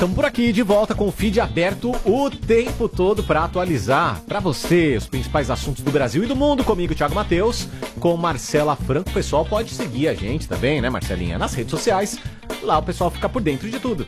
estamos por aqui de volta com o feed aberto o tempo todo para atualizar para você os principais assuntos do Brasil e do mundo. Comigo, Thiago Matheus, com Marcela Franco. O pessoal pode seguir a gente também, né, Marcelinha? Nas redes sociais. Lá o pessoal fica por dentro de tudo.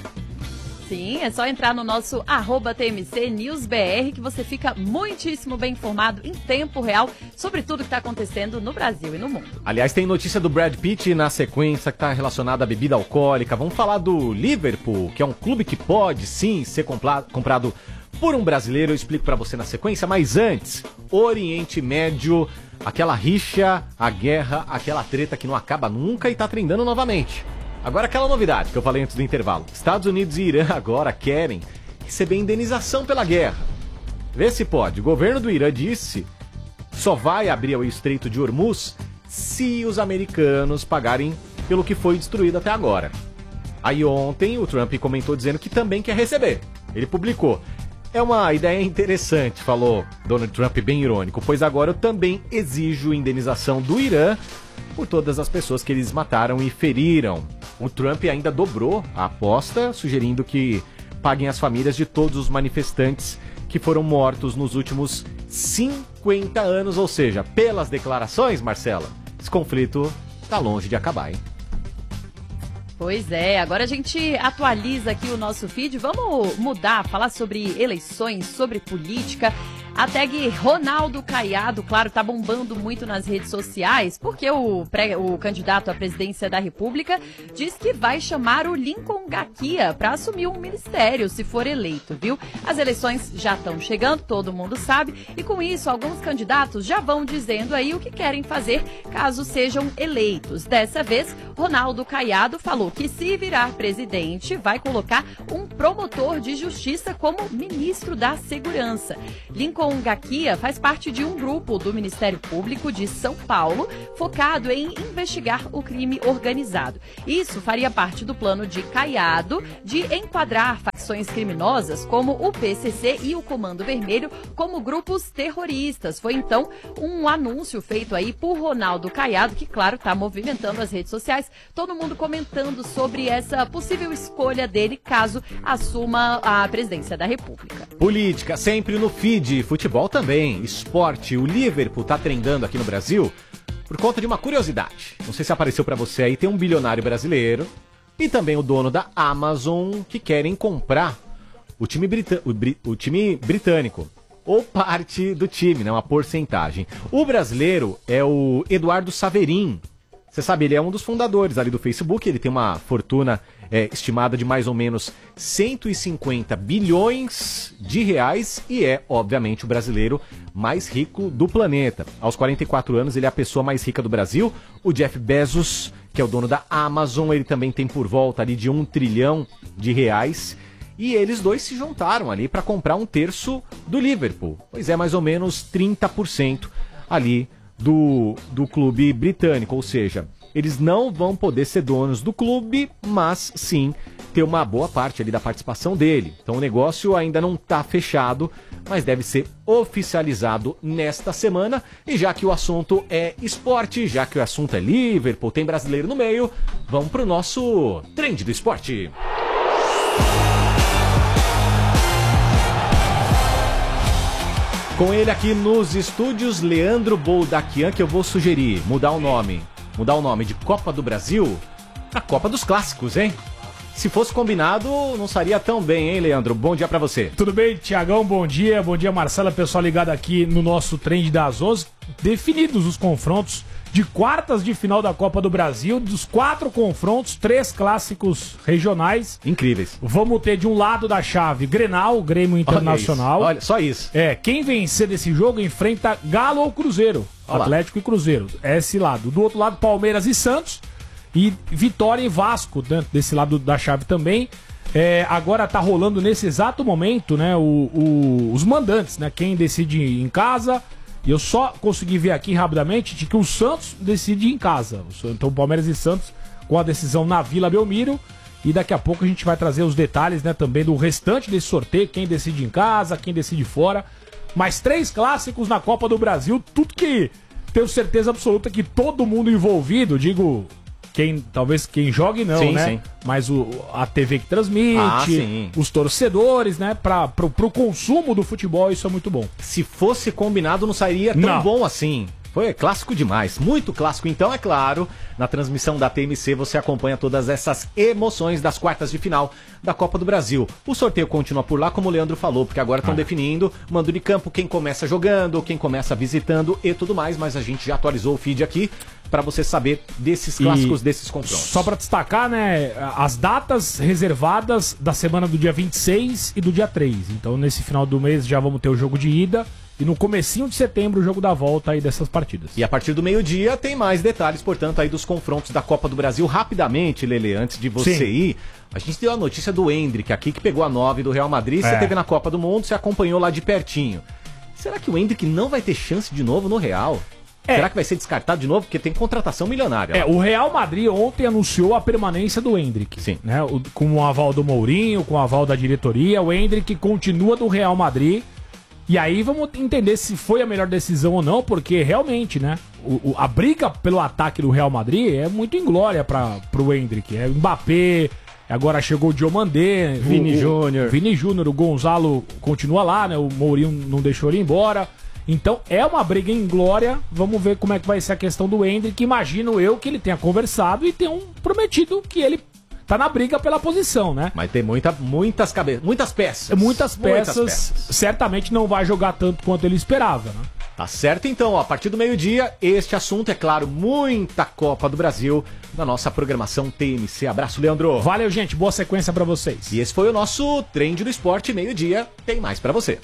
Sim, é só entrar no nosso @TMCNewsBR que você fica muitíssimo bem informado em tempo real sobre tudo que está acontecendo no Brasil e no mundo. Aliás, tem notícia do Brad Pitt na sequência que está relacionada à bebida alcoólica. Vamos falar do Liverpool, que é um clube que pode sim ser comprado por um brasileiro. Eu explico para você na sequência, mas antes, Oriente Médio, aquela rixa, a guerra, aquela treta que não acaba nunca e está trendando novamente. Agora aquela novidade que eu falei antes do intervalo. Estados Unidos e Irã agora querem receber indenização pela guerra. Vê se pode. O governo do Irã disse que só vai abrir o Estreito de Hormuz se os americanos pagarem pelo que foi destruído até agora. Aí ontem o Trump comentou dizendo que também quer receber. Ele publicou: é uma ideia interessante, falou Donald Trump bem irônico, pois agora eu também exijo indenização do Irã por todas as pessoas que eles mataram e feriram. O Trump ainda dobrou a aposta, sugerindo que paguem as famílias de todos os manifestantes que foram mortos nos últimos 50 anos. Ou seja, pelas declarações, Marcela, esse conflito está longe de acabar, hein? Pois é, agora a gente atualiza aqui o nosso feed. Vamos mudar, falar sobre eleições, sobre política. A tag Ronaldo Caiado, claro, tá bombando muito nas redes sociais, porque o candidato à presidência da República diz que vai chamar o Lincoln Gaquia para assumir um ministério, se for eleito, viu? As eleições já estão chegando, todo mundo sabe, e com isso, alguns candidatos já vão dizendo aí o que querem fazer caso sejam eleitos. Dessa vez, Ronaldo Caiado falou que se virar presidente, vai colocar um promotor de justiça como ministro da Segurança. Lincoln Gaquia faz parte de um grupo do Ministério Público de São Paulo focado em investigar o crime organizado. Isso faria parte do plano de Caiado de enquadrar facções criminosas como o PCC e o Comando Vermelho como grupos terroristas. Foi então um anúncio feito aí por Ronaldo Caiado, que claro está movimentando as redes sociais, todo mundo comentando sobre essa possível escolha dele caso assuma a presidência da República. Política sempre no feed, futebol também, esporte. O Liverpool tá trendando aqui no Brasil por conta de uma curiosidade. Não sei se apareceu pra você aí, tem um bilionário brasileiro e também o dono da Amazon que querem comprar o time britânico, ou parte do time, né, uma porcentagem. O brasileiro é o Eduardo Saverin. Você sabe, ele é um dos fundadores ali do Facebook, ele tem uma fortuna estimada de mais ou menos 150 bilhões de reais e é, obviamente, o brasileiro mais rico do planeta. Aos 44 anos, ele é a pessoa mais rica do Brasil. O Jeff Bezos, que é o dono da Amazon, ele também tem por volta ali de 1 trilhão de reais. E eles dois se juntaram ali para comprar um terço do Liverpool. Pois é, mais ou menos 30% ali do clube britânico, ou seja, eles não vão poder ser donos do clube, mas sim ter uma boa parte ali da participação dele. Então o negócio ainda não está fechado, mas deve ser oficializado nesta semana. E já que o assunto é esporte, já que o assunto é Liverpool, tem brasileiro no meio, vamos para o nosso Trend do Esporte. Com ele aqui nos estúdios, Leandro Boldaquian, que eu vou sugerir mudar o nome de Copa do Brasil para Copa dos Clássicos, hein? Se fosse combinado, não estaria tão bem, hein, Leandro? Bom dia pra você. Tudo bem, Tiagão? Bom dia, Marcela, pessoal ligado aqui no nosso Trend das 11. Definidos os confrontos de quartas de final da Copa do Brasil, dos 4 confrontos, 3 clássicos regionais. Incríveis. Vamos ter de um lado da chave Grenal, Grêmio Internacional. Olha, só isso. Quem vencer desse jogo enfrenta Galo ou Cruzeiro. Olá. Atlético e Cruzeiro. Esse lado. Do outro lado, Palmeiras e Santos. E Vitória e Vasco, dentro desse lado da chave também. Agora tá rolando nesse exato momento, né, os mandantes, né? Quem decide em casa. E eu só consegui ver aqui rapidamente de que o Santos decide em casa. Então Palmeiras e Santos com a decisão na Vila Belmiro. E daqui a pouco a gente vai trazer os detalhes, né, também do restante desse sorteio. Quem decide em casa, quem decide fora. Mais 3 clássicos na Copa do Brasil. Tudo que tenho certeza absoluta que todo mundo envolvido, digo talvez quem jogue não, Sim, né? sim. Mas a TV que transmite, os torcedores, né? Pro consumo do futebol, isso é muito bom. Se fosse combinado, não sairia tão bom assim. Foi clássico demais, muito clássico. Então, é claro, na transmissão da TMC você acompanha todas essas emoções das quartas de final da Copa do Brasil. O sorteio continua por lá, como o Leandro falou, porque agora estão definindo mando de campo, quem começa jogando, quem começa visitando e tudo mais, mas a gente já atualizou o feed aqui para você saber desses clássicos, desses confrontos. Só para destacar, né, as datas reservadas da semana do dia 26 e do dia 3. Então, nesse final do mês já vamos ter o jogo de ida e no comecinho de setembro o jogo da volta aí dessas partidas. E a partir do meio-dia tem mais detalhes, portanto, aí dos confrontos da Copa do Brasil. Rapidamente, Lele, antes de você ir, a gente deu a notícia do Endrick aqui, que pegou a 9 do Real Madrid. Você teve na Copa do Mundo, você acompanhou lá de pertinho. Será que o Endrick não vai ter chance de novo no Real? Será que vai ser descartado de novo? Porque tem contratação milionária. O Real Madrid ontem anunciou a permanência do Endrick. Sim. Né? Com o aval do Mourinho, com o aval da diretoria, o Endrick continua do Real Madrid. E aí vamos entender se foi a melhor decisão ou não, porque realmente, né, a briga pelo ataque do Real Madrid é muito inglória pro Endrick. É Mbappé, agora chegou o Diomandé, Vini Júnior, o Gonzalo continua lá, né, o Mourinho não deixou ele embora. Então é uma briga inglória, vamos ver como é que vai ser a questão do Endrick. Imagino eu que ele tenha conversado e tenha prometido que ele tá na briga pela posição, né? Mas tem muitas peças. Muitas peças. Certamente não vai jogar tanto quanto ele esperava, né? Tá certo, então, a partir do meio-dia, este assunto, é claro, muita Copa do Brasil na nossa programação TMC. Abraço, Leandro. Valeu, gente. Boa sequência pra vocês. E esse foi o nosso Trend do Esporte. Meio-dia, tem mais pra você.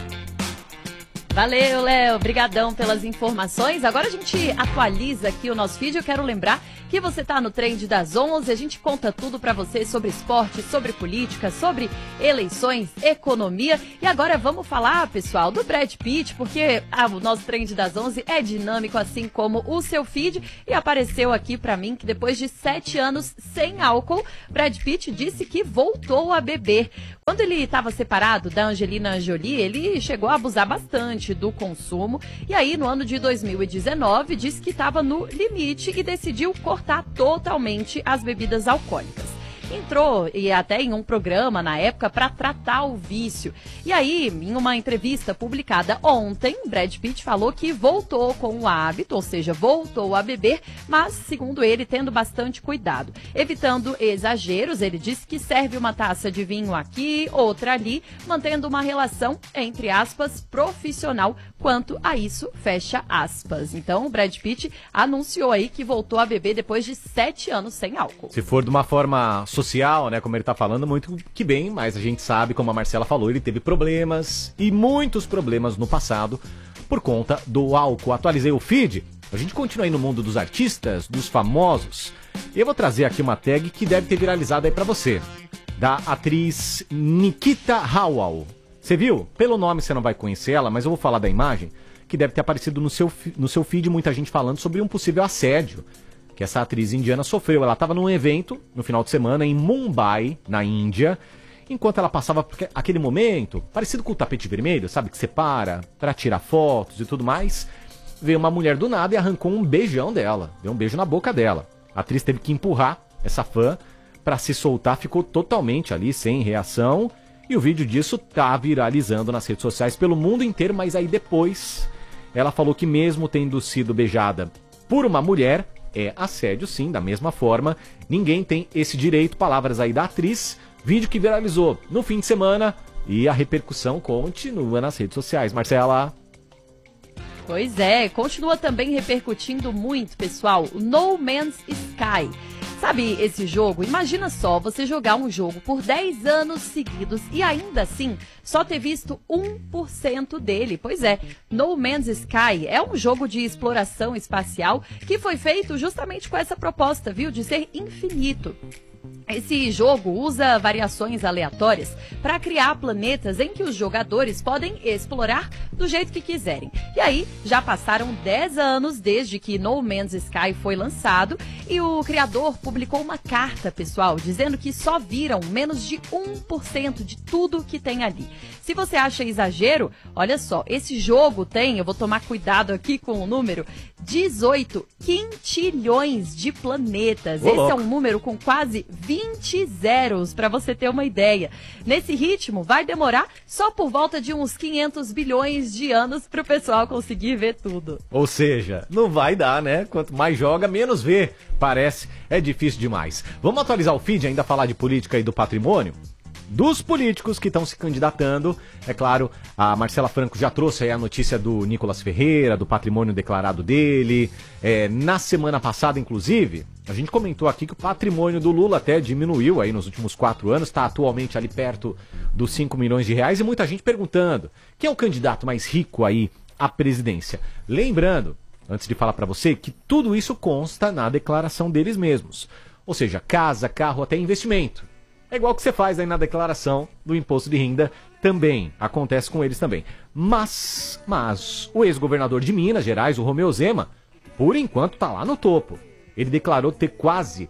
Valeu, Léo. Obrigadão pelas informações. Agora a gente atualiza aqui o nosso vídeo. Eu quero lembrar que você tá no Trend das 11. A gente conta tudo pra você sobre esporte, sobre política, sobre eleições, economia. E agora vamos falar, pessoal, do Brad Pitt, porque o nosso Trend das 11 é dinâmico, assim como o seu feed. E apareceu aqui pra mim que depois de 7 anos sem álcool, Brad Pitt disse que voltou a beber. Quando ele estava separado da Angelina Jolie, ele chegou a abusar bastante do consumo. E aí, no ano de 2019, disse que estava no limite e decidiu cortar totalmente as bebidas alcoólicas. Entrou e até em um programa na época para tratar o vício. E aí, em uma entrevista publicada ontem, Brad Pitt falou que voltou com o hábito, ou seja, voltou a beber, mas, segundo ele, tendo bastante cuidado. Evitando exageros, ele disse que serve uma taça de vinho aqui, outra ali, mantendo uma relação, entre aspas, profissional, quanto a isso, fecha aspas. Então, o Brad Pitt anunciou aí que voltou a beber depois de 7 anos sem álcool. Se for de uma forma social, né, como ele tá falando, muito que bem, mas a gente sabe, como a Marcela falou, ele teve problemas e muitos problemas no passado por conta do álcool. Atualizei o feed, a gente continua aí no mundo dos artistas, dos famosos, e eu vou trazer aqui uma tag que deve ter viralizado aí pra você, da atriz Nikita Howell. Você viu? Pelo nome você não vai conhecer ela, mas eu vou falar da imagem, que deve ter aparecido no seu feed, muita gente falando sobre um possível assédio que essa atriz indiana sofreu. Ela estava num evento no final de semana em Mumbai, na Índia, enquanto ela passava por aquele momento, parecido com o tapete vermelho, sabe, que separa para tirar fotos e tudo mais, veio uma mulher do nada e arrancou um beijão dela, deu um beijo na boca dela. A atriz teve que empurrar essa fã para se soltar, ficou totalmente ali sem reação, e o vídeo disso tá viralizando nas redes sociais pelo mundo inteiro. Mas aí depois ela falou que mesmo tendo sido beijada por uma mulher, é assédio sim, da mesma forma, ninguém tem esse direito. Palavras aí da atriz, vídeo que viralizou no fim de semana e a repercussão continua nas redes sociais. Marcela? Pois é, continua também repercutindo muito, pessoal, o No Man's Sky. Sabe esse jogo? Imagina só, você jogar um jogo por 10 anos seguidos e ainda assim só ter visto 1% dele. Pois é, No Man's Sky é um jogo de exploração espacial que foi feito justamente com essa proposta, viu? De ser infinito. Esse jogo usa variações aleatórias para criar planetas em que os jogadores podem explorar do jeito que quiserem. E aí, já passaram 10 anos desde que No Man's Sky foi lançado e o criador publicou uma carta, pessoal, dizendo que só viram menos de 1% de tudo que tem ali. Se você acha exagero, olha só, esse jogo tem, eu vou tomar cuidado aqui com o número, 18 quintilhões de planetas. Esse é um número com quase 20 zeros, para você ter uma ideia. Nesse ritmo, vai demorar só por volta de uns 500 bilhões de anos para o pessoal conseguir ver tudo. Ou seja, não vai dar, né? Quanto mais joga, menos vê. Parece, é difícil demais. Vamos atualizar o feed, ainda falar de política e do patrimônio? Dos políticos que estão se candidatando, é claro, a Marcela Franco já trouxe aí a notícia do Nicolas Ferreira, do patrimônio declarado dele. Na semana passada, inclusive, a gente comentou aqui que o patrimônio do Lula até diminuiu aí nos últimos 4 anos, está atualmente ali perto dos 5 milhões de reais e muita gente perguntando, quem é o candidato mais rico aí à presidência? Lembrando, antes de falar para você, que tudo isso consta na declaração deles mesmos. Ou seja, casa, carro, até investimento. É igual que você faz aí na declaração do imposto de renda, também acontece com eles também. Mas o ex-governador de Minas Gerais, o Romeu Zema, por enquanto tá lá no topo. Ele declarou ter quase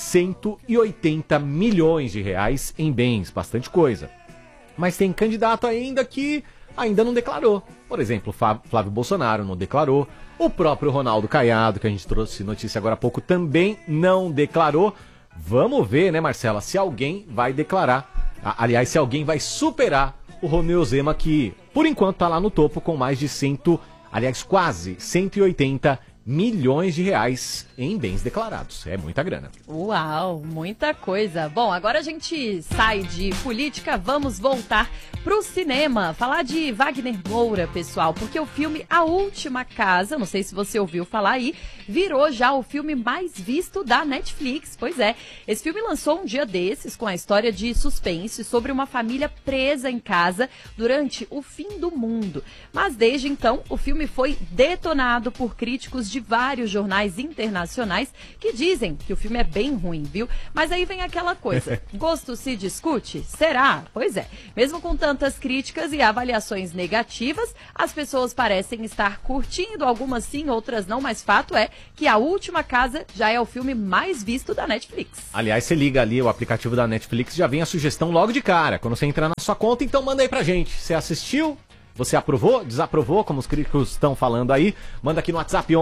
180 milhões de reais em bens, bastante coisa. Mas tem candidato ainda que ainda não declarou. Por exemplo, Flávio Bolsonaro não declarou. O próprio Ronaldo Caiado, que a gente trouxe notícia agora há pouco, também não declarou. Vamos ver, né, Marcela, se alguém vai declarar, aliás, se alguém vai superar o Romeu Zema, que por enquanto está lá no topo com mais de quase 180 milhões de reais em bens declarados. É muita grana. Uau, muita coisa. Bom, agora a gente sai de política, vamos voltar pro cinema. Falar de Wagner Moura, pessoal, porque o filme A Última Casa, não sei se você ouviu falar aí, virou já o filme mais visto da Netflix. Pois é, esse filme lançou um dia desses com a história de suspense sobre uma família presa em casa durante o fim do mundo. Mas desde então, o filme foi detonado por críticos de vários jornais internacionais que dizem que o filme é bem ruim, viu? Mas aí vem aquela coisa, gosto se discute? Será? Pois é, mesmo com tantas críticas e avaliações negativas, as pessoas parecem estar curtindo, algumas sim, outras não, mas fato é que A Última Casa já é o filme mais visto da Netflix. Aliás, você liga ali o aplicativo da Netflix, já vem a sugestão logo de cara, quando você entrar na sua conta, então manda aí pra gente. Você assistiu? Você aprovou? Desaprovou? Como os críticos estão falando aí? Manda aqui no WhatsApp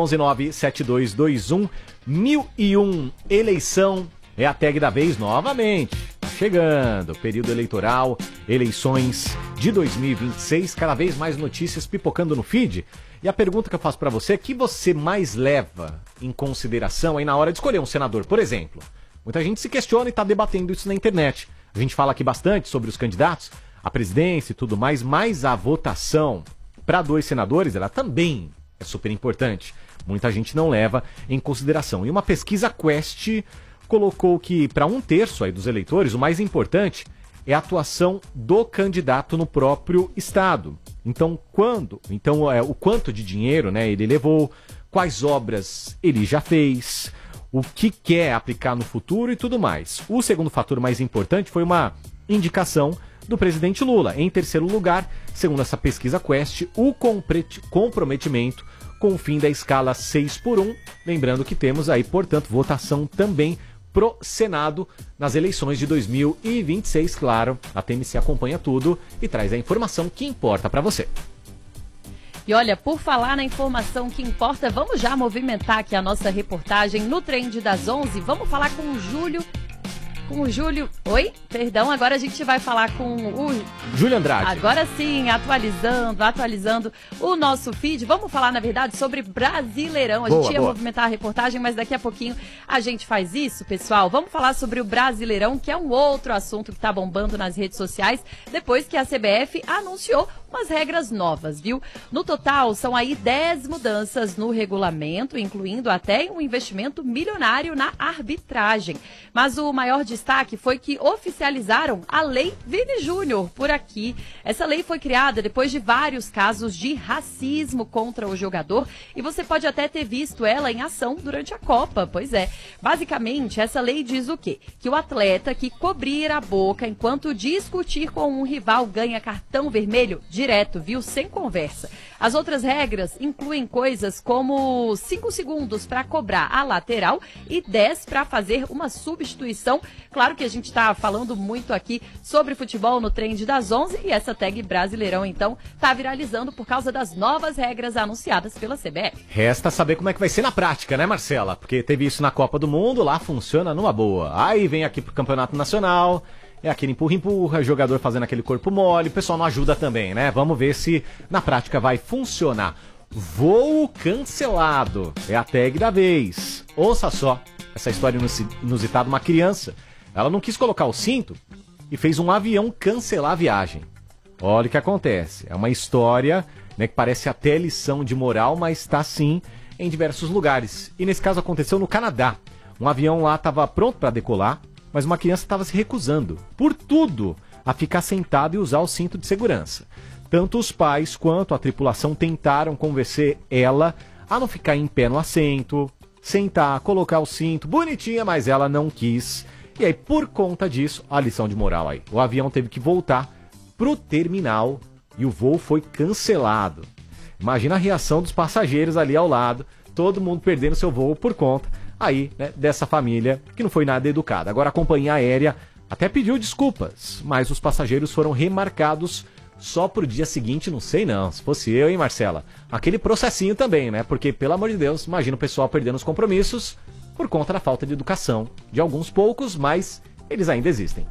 11972211001. Eleição é a tag da vez novamente. Chegando, período eleitoral, eleições de 2026, cada vez mais notícias pipocando no feed. E a pergunta que eu faço pra você é: que você mais leva em consideração aí na hora de escolher um senador, por exemplo? Muita gente se questiona e tá debatendo isso na internet. A gente fala aqui bastante sobre os candidatos, a presidência e tudo mais, mas a votação para 2 senadores, ela também é super importante. Muita gente não leva em consideração. E uma pesquisa Quest colocou que para 1/3 aí dos eleitores, o mais importante é a atuação do candidato no próprio estado. Então, o quanto de dinheiro, né, ele levou, quais obras ele já fez, o que quer aplicar no futuro e tudo mais. O segundo fator mais importante foi uma indicação do presidente Lula. Em terceiro lugar, segundo essa pesquisa Quest, o comprometimento com o fim da escala 6x1. Lembrando que temos aí, portanto, votação também pro Senado nas eleições de 2026. Claro, a TMC acompanha tudo e traz a informação que importa para você. E olha, por falar na informação que importa, vamos já movimentar aqui a nossa reportagem no Trend das 11. Vamos falar com o Júlio. Oi? Perdão, agora a gente vai falar com o Júlio Andrade. Agora sim, atualizando o nosso feed. Vamos falar, na verdade, sobre Brasileirão. A gente ia movimentar a reportagem, mas daqui a pouquinho a gente faz isso, pessoal. Vamos falar sobre o Brasileirão, que é um outro assunto que está bombando nas redes sociais, depois que a CBF anunciou umas regras novas, viu? No total, são aí 10 mudanças no regulamento, incluindo até um investimento milionário na arbitragem. Mas o maior destaque foi que oficializaram a Lei Vini Júnior por aqui. Essa lei foi criada depois de vários casos de racismo contra o jogador e você pode até ter visto ela em ação durante a Copa. Pois é. Basicamente, essa lei diz o quê? Que o atleta que cobrir a boca enquanto discutir com um rival ganha cartão vermelho direto, viu? Sem conversa. As outras regras incluem coisas como 5 segundos para cobrar a lateral e 10 para fazer uma substituição. Claro que a gente está falando muito aqui sobre futebol no Trend das 11 e essa tag Brasileirão, então, está viralizando por causa das novas regras anunciadas pela CBF. Resta saber como é que vai ser na prática, né, Marcela? Porque teve isso na Copa do Mundo, lá funciona numa boa. Aí vem aqui pro Campeonato Nacional... É aquele empurra-empurra, jogador fazendo aquele corpo mole, o pessoal não ajuda também, né? Vamos ver se na prática vai funcionar. Voo cancelado, é a tag da vez. Ouça só, essa história inusitada, uma criança, ela não quis colocar o cinto e fez um avião cancelar a viagem. Olha o que acontece, é uma história, né, que parece até lição de moral, mas está sim em diversos lugares. E nesse caso aconteceu no Canadá. Um avião lá estava pronto para decolar, mas uma criança estava se recusando, por tudo, a ficar sentada e usar o cinto de segurança. Tanto os pais quanto a tripulação tentaram convencer ela a não ficar em pé no assento, sentar, colocar o cinto, bonitinha, mas ela não quis. E aí, por conta disso, a lição de moral aí. O avião teve que voltar pro terminal e o voo foi cancelado. Imagina a reação dos passageiros ali ao lado, todo mundo perdendo seu voo por conta aí, né, dessa família que não foi nada educada. Agora a companhia aérea até pediu desculpas, mas os passageiros foram remarcados só pro dia seguinte, não sei não. Se fosse eu, hein, Marcela? Aquele processinho também, né? Porque, pelo amor de Deus, imagina o pessoal perdendo os compromissos por conta da falta de educação de alguns poucos, mas eles ainda existem.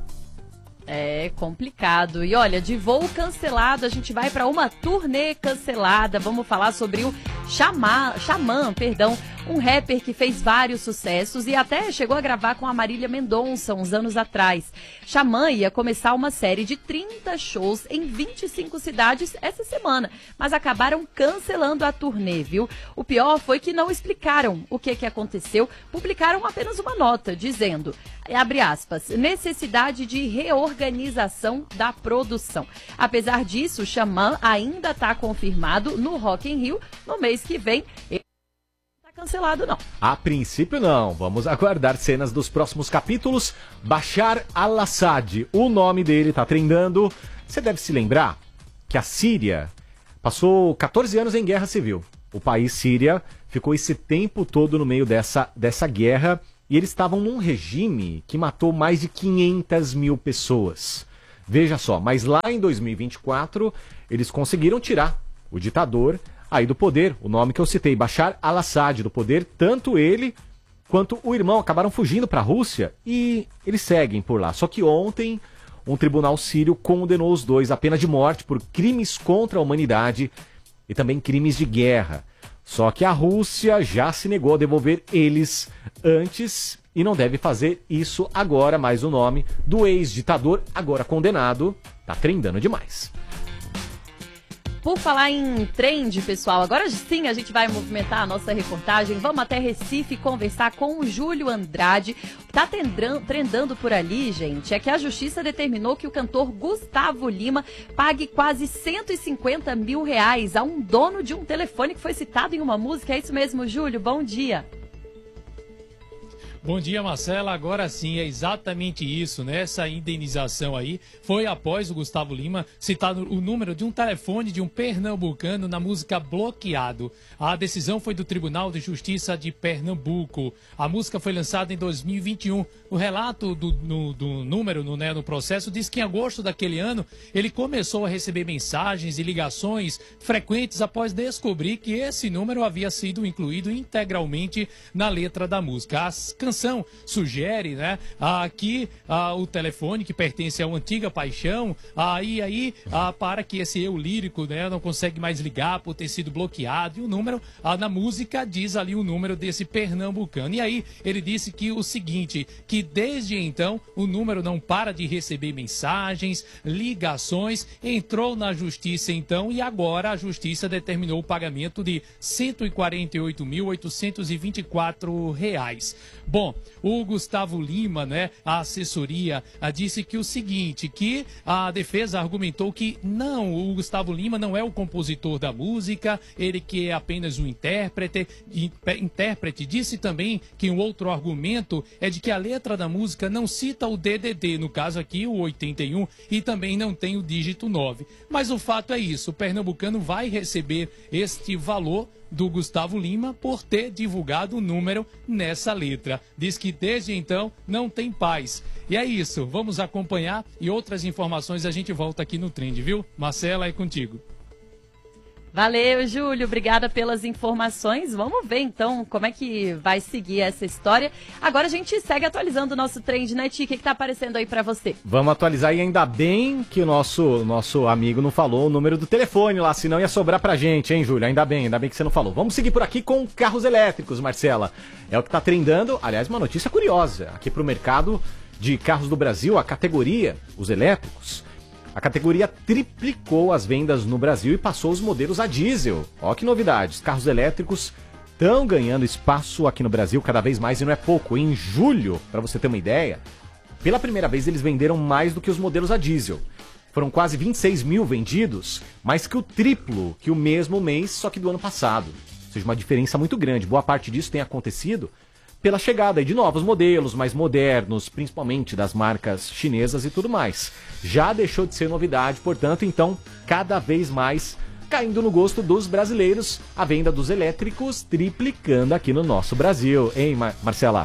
É complicado. E olha, de voo cancelado, a gente vai para uma turnê cancelada. Vamos falar sobre o Xamã, um rapper que fez vários sucessos e até chegou a gravar com a Marília Mendonça uns anos atrás. Xamã ia começar uma série de 30 shows em 25 cidades essa semana, mas acabaram cancelando a turnê, viu? O pior foi que não explicaram o que aconteceu, publicaram apenas uma nota dizendo, abre aspas, necessidade de reorganização da produção. Apesar disso, o Xamã ainda está confirmado no Rock in Rio no mês que vem. Ele não está cancelado, não. A princípio, não. Vamos aguardar cenas dos próximos capítulos. Bashar al-Assad, o nome dele está trendando. Você deve se lembrar que a Síria passou 14 anos em guerra civil. O país Síria ficou esse tempo todo no meio dessa guerra e eles estavam num regime que matou mais de 500 mil pessoas. Veja só, mas lá em 2024 eles conseguiram tirar o ditador aí do poder, o nome que eu citei, Bashar al-Assad, do poder, tanto ele quanto o irmão acabaram fugindo para a Rússia e eles seguem por lá. Só que ontem um tribunal sírio condenou os dois à pena de morte por crimes contra a humanidade e também crimes de guerra. Só que a Rússia já se negou a devolver eles antes e não deve fazer isso agora, mas o nome do ex-ditador, agora condenado, tá trendando demais. Por falar em trend, pessoal, agora sim a gente vai movimentar a nossa reportagem. Vamos até Recife conversar com o Júlio Andrade. O que tá trendando por ali, gente, é que a justiça determinou que o cantor Gustavo Lima pague quase R$150 mil a um dono de um telefone que foi citado em uma música. É isso mesmo, Júlio? Bom dia. Bom dia, Marcela. Agora sim, é exatamente isso, né? Essa indenização aí foi após o Gustavo Lima citar o número de um telefone de um pernambucano na música Bloqueado. A decisão foi do Tribunal de Justiça de Pernambuco. A música foi lançada em 2021. O relato do número no processo diz que em agosto daquele ano ele começou a receber mensagens e ligações frequentes após descobrir que esse número havia sido incluído integralmente na letra da música. As canção sugere, né, que o telefone que pertence a uma antiga paixão, para que esse eu lírico, né, não consegue mais ligar por ter sido bloqueado, e o número, na música diz ali o número desse pernambucano. E aí ele disse que o seguinte, que desde então o número não para de receber mensagens, ligações, entrou na justiça então, e agora a justiça determinou o pagamento de R$ 148.824. Bom, o Gustavo Lima, né, a assessoria, disse que o seguinte, que a defesa argumentou que não, o Gustavo Lima não é o compositor da música, ele que é apenas um intérprete, disse também que um outro argumento é de que a letra da música não cita o DDD, no caso aqui o 81, e também não tem o dígito 9. Mas o fato é isso, o pernambucano vai receber este valor do Gustavo Lima por ter divulgado o número nessa letra. Diz que desde então não tem paz. E é isso, vamos acompanhar e outras informações a gente volta aqui no Trend, viu? Marcela, é contigo. Valeu, Júlio. Obrigada pelas informações. Vamos ver, então, como é que vai seguir essa história. Agora a gente segue atualizando o nosso Trend, né, Ti? O que tá aparecendo aí pra você? Vamos atualizar, e ainda bem que o nosso amigo não falou o número do telefone lá, senão ia sobrar pra gente, hein, Júlio? Ainda bem que você não falou. Vamos seguir por aqui com carros elétricos, Marcela. É o que tá trendando. Aliás, uma notícia curiosa. Aqui pro mercado de carros do Brasil, a categoria, os elétricos, a categoria triplicou as vendas no Brasil e passou os modelos a diesel. Ó que novidade, os carros elétricos estão ganhando espaço aqui no Brasil cada vez mais, e não é pouco. Em julho, para você ter uma ideia, pela primeira vez eles venderam mais do que os modelos a diesel. Foram quase 26 mil vendidos, mais que o triplo que o mesmo mês, só que do ano passado. Ou seja, uma diferença muito grande. Boa parte disso tem acontecido pela chegada de novos modelos mais modernos, principalmente das marcas chinesas e tudo mais. Já deixou de ser novidade, portanto, então, cada vez mais caindo no gosto dos brasileiros, a venda dos elétricos triplicando aqui no nosso Brasil. Hein, Marcela?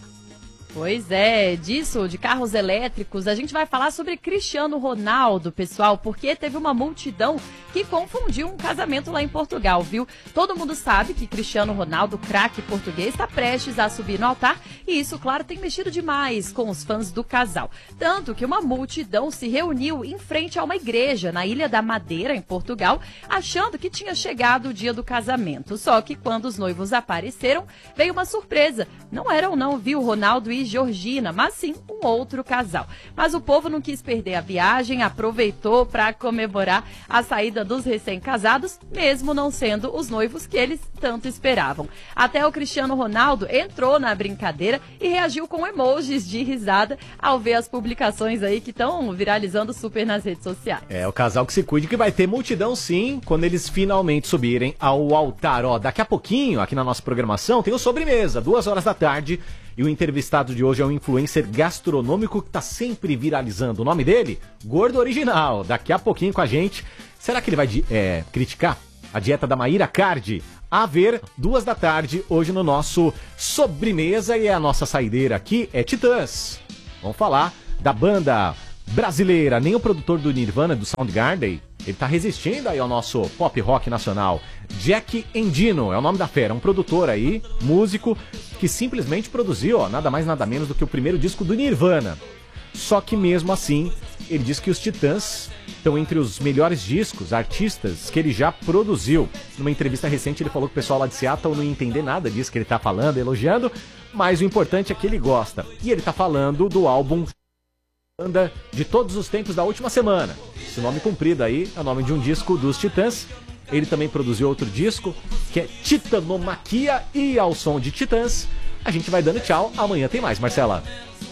Pois é, disso, de carros elétricos, a gente vai falar sobre Cristiano Ronaldo, pessoal, porque teve uma multidão que confundiu um casamento lá em Portugal, viu? Todo mundo sabe que Cristiano Ronaldo, craque português, está prestes a subir no altar, e isso, claro, tem mexido demais com os fãs do casal. Tanto que uma multidão se reuniu em frente a uma igreja na Ilha da Madeira, em Portugal, achando que tinha chegado o dia do casamento. Só que quando os noivos apareceram, veio uma surpresa. Não eram não, viu, Ronaldo e Georgina, mas sim um outro casal. Mas o povo não quis perder a viagem, aproveitou para comemorar a saída dos recém-casados, mesmo não sendo os noivos que eles tanto esperavam. Até o Cristiano Ronaldo entrou na brincadeira e reagiu com emojis de risada ao ver as publicações aí que estão viralizando super nas redes sociais. É, o casal que se cuide, que vai ter multidão sim, quando eles finalmente subirem ao altar. Ó, daqui a pouquinho, aqui na nossa programação, tem o Sobremesa, 14h, e o entrevistado de hoje é um influencer gastronômico que tá sempre viralizando. O nome dele? Gordo Original. Daqui a pouquinho com a gente. Será que ele vai criticar a dieta da Maíra Cardi? A ver, 14h, hoje no nosso Sobremesa. E a nossa saideira aqui é Titãs. Vamos falar da banda brasileira. Nem o produtor do Nirvana, do Soundgarden, ele tá resistindo aí ao nosso pop rock nacional. Jack Endino é o nome da fera, um produtor aí, músico, que simplesmente produziu, ó, nada mais nada menos do que o primeiro disco do Nirvana. Só que mesmo assim, ele diz que os Titãs estão entre os melhores discos, artistas que ele já produziu. Numa entrevista recente ele falou que o pessoal lá de Seattle não ia entender nada disso que ele tá falando, elogiando, mas o importante é que ele gosta. E ele tá falando do álbum Banda de Todos os Tempos da última semana. Esse nome comprido aí é o nome de um disco dos Titãs. Ele também produziu outro disco, que é Titanomaquia, e ao som de Titãs, a gente vai dando tchau. Amanhã tem mais, Marcela.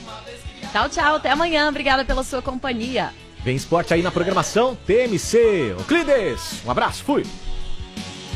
Tchau, tchau. Até amanhã. Obrigada pela sua companhia. Vem esporte aí na programação TMC. Euclides, um abraço, fui.